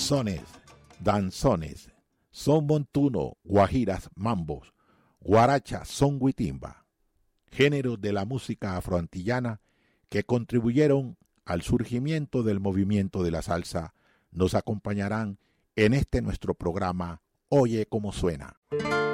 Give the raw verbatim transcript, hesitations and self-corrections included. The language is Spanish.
sones, danzones, son montuno, guajiras, mambos, guaracha, son guitimba, géneros de la música afroantillana que contribuyeron al surgimiento del movimiento de la salsa, nos acompañarán en este nuestro programa Oye Cómo Suena.